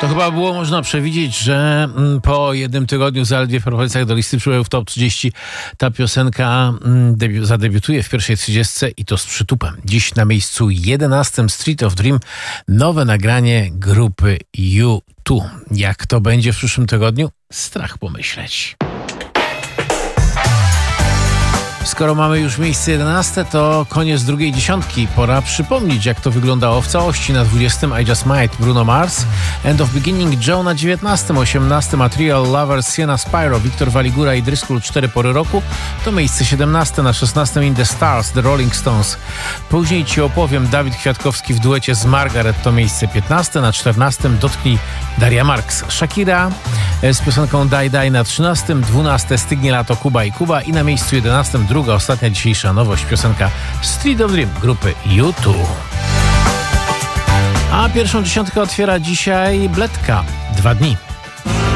To chyba było można przewidzieć, że po jednym tygodniu zaledwie w propozycjach do listy przybojów Top 30 ta piosenka zadebiutuje w pierwszej 30 i to z przytupem. Dziś na miejscu 11 Street of Dream nowe nagranie grupy U2. Jak to będzie w przyszłym tygodniu? Strach pomyśleć. Skoro mamy już miejsce 11, to koniec drugiej dziesiątki. Pora przypomnieć, jak to wyglądało w całości. Na 20 I Just Might Bruno Mars, End of Beginning Joe na 19, 18 Material Lovers Sienna Spyro, Wiktor Waligura i Driscoll 4 pory roku, to miejsce 17, na 16 In the Stars The Rolling Stones. Później ci opowiem Dawid Kwiatkowski w duecie z Margaret, to miejsce 15, na 14 Dotknij Daria Marks. Shakira z piosenką Die Die na 13, 12 Stygnie lato Kuba i Kuba i na miejscu 11 druga, ostatnia dzisiejsza nowość, piosenka Street of Dream grupy U2. A pierwszą dziesiątkę otwiera dzisiaj Bledka. 2 dni.